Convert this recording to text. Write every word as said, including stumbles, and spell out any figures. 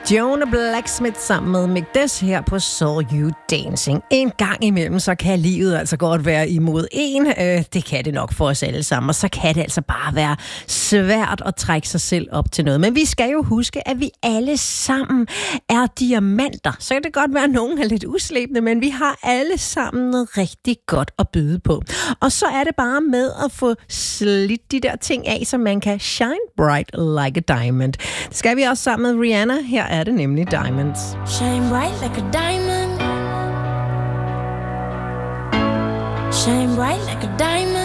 Jonah Blacksmith sammen med Mick Des her på Saw You Dancing. En gang imellem, så kan livet altså godt være imod en. Øh, det kan det nok for os alle sammen, og så kan det altså bare være svært at trække sig selv op til noget. Men vi skal jo huske, at vi alle sammen er diamanter. Så kan det godt være, at nogen er lidt uslebne, men vi har alle sammen noget rigtig godt at byde på. Og så er det bare med at få slidt de der ting af, så man kan shine bright like a diamond. Det skal vi også sammen med Rihanna. Her er det nemlig Diamonds. Shine bright like a diamond. Shine bright like a diamond.